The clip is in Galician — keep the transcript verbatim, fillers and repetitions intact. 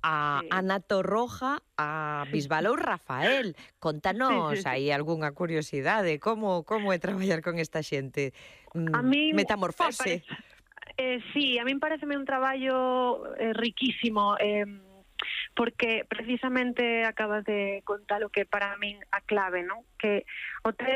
a Sí. Ana Torroja, a Bisbalou Rafael. Contanos Sí, sí, sí. aí algunha curiosidade, como como é traballar con esta xente? A Mm, min metamorfose. parece, eh, sí, a min pareceme un traballo eh, riquísimo, eh, porque precisamente acabas de contar o que para min a clave, non? Que o